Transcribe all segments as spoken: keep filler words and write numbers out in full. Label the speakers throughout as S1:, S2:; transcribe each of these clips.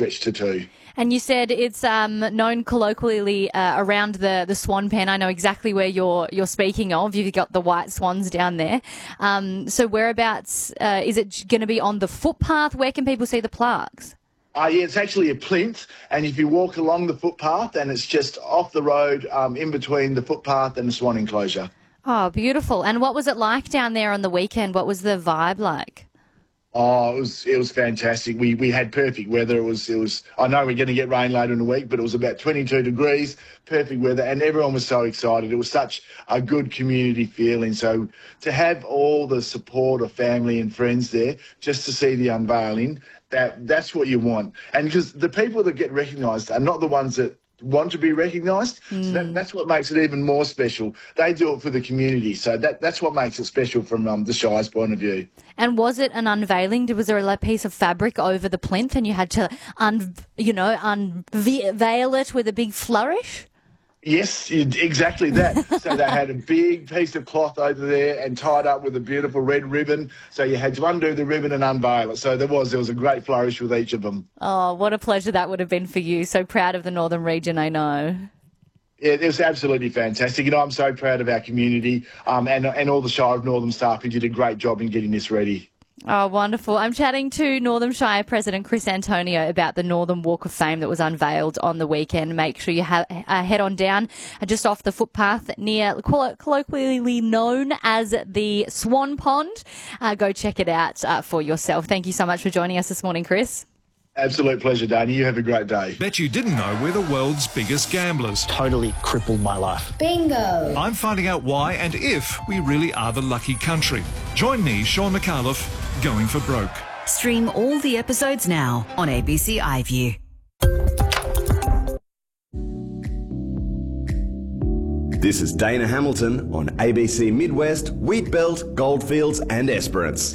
S1: stretch to two.
S2: And you said it's um, known colloquially uh, around the, the Swan Pen. I know exactly where you're you're speaking of. You've got the white swans down there. Um, so whereabouts uh, is it going to be on the footpath? Where can people see the plaques?
S1: Uh, yeah, it's actually a plinth, and if you walk along the footpath, and it's just off the road, um, in between the footpath and the swan enclosure.
S2: Oh, beautiful. And what was it like down there on the weekend? What was the vibe like?
S1: Oh, it was it was fantastic. We we had perfect weather. It was it was. I know we're going to get rain later in the week, but it was about twenty-two degrees, perfect weather, and everyone was so excited. It was such a good community feeling. So to have all the support of family and friends there, just to see the unveiling, that that's what you want. And because the people that get recognised are not the ones that want to be recognised. Mm. So that, that's what makes it even more special. They do it for the community. So that that's what makes it special from um, the Shire's point of view.
S2: And was it an unveiling? Was there a piece of fabric over the plinth and you had to, un, you know, unveil it with a big flourish?
S1: Yes, exactly that. So they had a big piece of cloth over there and tied up with a beautiful red ribbon. So you had to undo the ribbon and unveil it. So there was there was a great flourish with each of them.
S2: Oh, what a pleasure that would have been for you. So proud of the Northern region, I know.
S1: Yeah, it was absolutely fantastic. You know, I'm so proud of our community um, and, and all the Shire of Northern staff who did a great job in getting this ready.
S2: Oh, wonderful. I'm chatting to Northern Shire President Chris Antonio about the Northern Walk of Fame that was unveiled on the weekend. Make sure you ha- uh, head on down uh, just off the footpath near, coll- colloquially known as the Swan Pond. Uh, go check it out uh, for yourself. Thank you so much for joining us this morning, Chris.
S1: Absolute pleasure, Dani. You have a great day.
S3: Bet you didn't know we're the world's biggest gamblers.
S4: Totally crippled my life.
S5: Bingo.
S3: I'm finding out why and if we really are the lucky country. Join me, Sean McAuliffe, Going for Broke.
S6: Stream all the episodes now on A B C iView.
S7: This is Dana Hamilton on A B C Midwest, Wheatbelt, Goldfields and Esperance.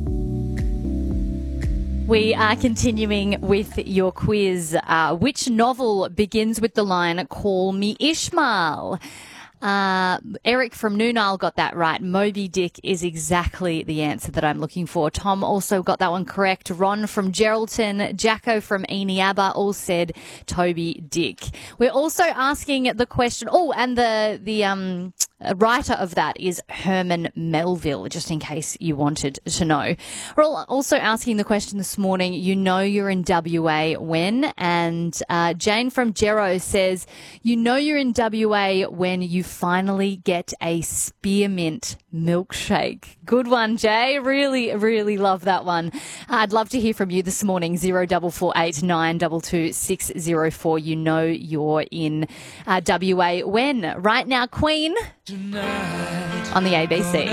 S2: We are continuing with your quiz. Uh, which novel begins with the line, "Call me Ishmael"? Uh, Eric from Noonile got that right. Moby Dick is exactly the answer that I'm looking for. Tom also got that one correct. Ron from Geraldton, Jacko from Eneabba all said Toby Dick. We're also asking the question, oh, and the, the, um, writer of that is Herman Melville, just in case you wanted to know. We're also asking the question this morning, you know you're in W A when? And uh, Jane from Gero says, you know you're in W A when you finally get a spearmint milkshake. Good one, Jay. Really, really love that one. I'd love to hear from you this morning, zero four four eight nine two two six zero four. You know you're in uh, W A when? Right now, Queen on the A B C.